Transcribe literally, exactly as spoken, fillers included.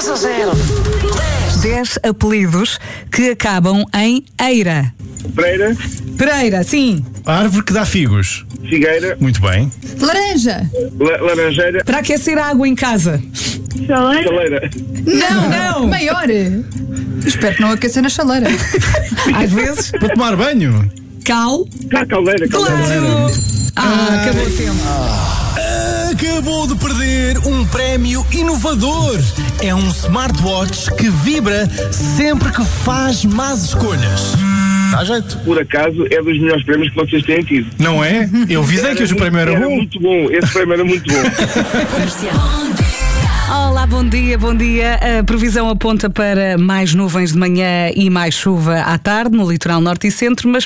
dez a zero. dez apelidos que acabam em eira. Pereira, Pereira, sim. Árvore que dá figos. figueira, Muito bem. Laranja. la- laranjeira, Para aquecer a água em casa. chaleira. Não, não. Maior. Espero que não aqueça na chaleira. Às vezes, Para tomar banho. cal. Cá, caldeira, caldeira. Claro. Ah, acabou o tempo. Acabou de perder um prémio inovador. É um smartwatch que vibra sempre que faz más escolhas. Dá jeito. Por acaso, é dos melhores prémios que vocês têm tido. Não é? Eu visei que hoje o prémio era Era bom. muito bom, esse prémio era muito bom. Olá, bom dia, bom dia. A previsão aponta para mais nuvens de manhã e mais chuva à tarde no litoral norte e centro, mas